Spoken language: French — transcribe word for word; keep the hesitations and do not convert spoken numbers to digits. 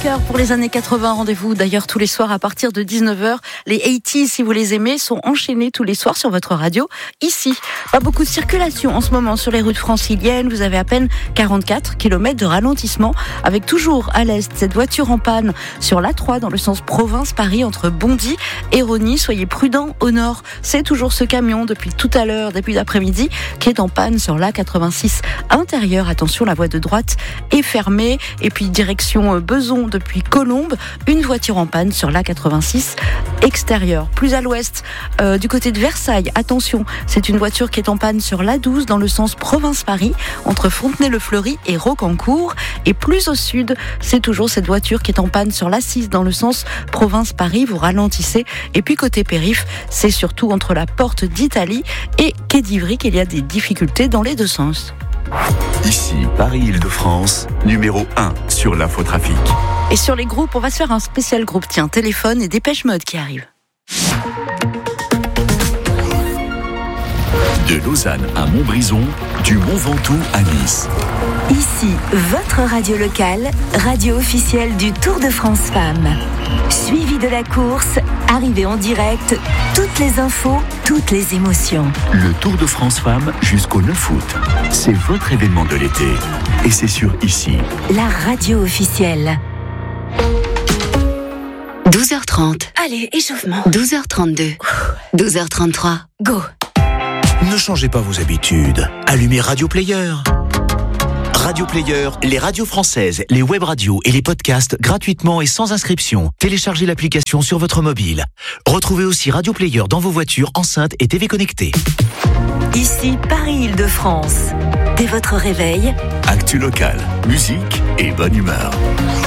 cœur pour les années quatre-vingts. Rendez-vous d'ailleurs tous les soirs à partir de dix-neuf heures. Les quatre-vingt-dix, si vous les aimez, sont enchaînés tous les soirs sur votre radio, ici. Pas beaucoup de circulation en ce moment sur les routes franciliennes. Vous avez à peine quarante-quatre kilomètres de ralentissement, avec toujours à l'est cette voiture en panne sur l'A trois dans le sens province-Paris entre Bondy et Rosny. Soyez prudents au nord. C'est toujours ce camion depuis tout à l'heure, début d'après-midi, qui est en panne sur l'A quatre-vingt-six intérieur. Attention, la voie de droite est fermée. Et puis direction Beson depuis Colombes, une voiture en panne sur l'A quatre-vingt-six extérieur. Plus à l'ouest, euh, du côté de Versailles, attention, c'est une voiture qui est en panne sur l'A douze dans le sens province-Paris, entre Fontenay-le-Fleury et Rocancourt. Et plus au sud, c'est toujours cette voiture qui est en panne sur l'A six dans le sens province-Paris. Vous ralentissez. Et puis côté périph', c'est surtout entre la porte d'Italie et quai d'Ivry qu'il y a des difficultés dans les deux sens. Ici, Paris-Île-de-France, numéro un sur l'infotrafic. Et sur les groupes, on va se faire un spécial groupe. Tiens, Téléphone et Dépêche Mode qui arrivent. De Lausanne à Montbrison, du Mont Ventoux à Nice. Ici, votre radio locale, radio officielle du Tour de France Femmes. Suivi de la course, arrivée en direct, toutes les infos, toutes les émotions. Le Tour de France Femmes jusqu'au neuf août. C'est votre événement de l'été. Et c'est sur Ici. La radio officielle. douze heures trente. Allez, échauffement. douze heures trente-deux. douze heures trente-trois. Go. Ne changez pas vos habitudes. Allumez Radio Player. Radio Player, les radios françaises, les web radios et les podcasts gratuitement et sans inscription. Téléchargez l'application sur votre mobile. Retrouvez aussi Radio Player dans vos voitures, enceintes et T V connectées. Ici, Paris-Île-de-France. Dès votre réveil, Actu locale, musique et bonne humeur.